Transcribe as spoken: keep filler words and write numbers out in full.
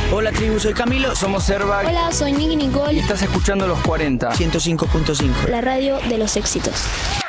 Hola tribu, soy Camilo, somos Airbag. Hola, soy Nicky Nicole. Y estás escuchando Los cuarenta. ciento cinco punto cinco. La radio de los éxitos.